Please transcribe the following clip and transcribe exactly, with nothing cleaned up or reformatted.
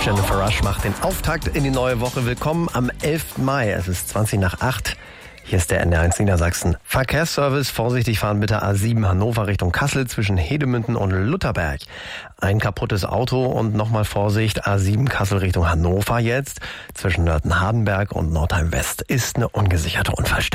Jennifer Rush macht den Auftakt in die neue Woche. Willkommen am elften Mai. Es ist zwanzig nach acht. Hier ist der N D R eins Niedersachsen. Verkehrsservice, vorsichtig fahren bitte A sieben Hannover Richtung Kassel zwischen Hedemünden und Lutherberg. Ein kaputtes Auto und nochmal Vorsicht, A sieben Kassel Richtung Hannover jetzt. Zwischen Nörten-Hardenberg und Nordheim West ist eine ungesicherte Unfallstelle.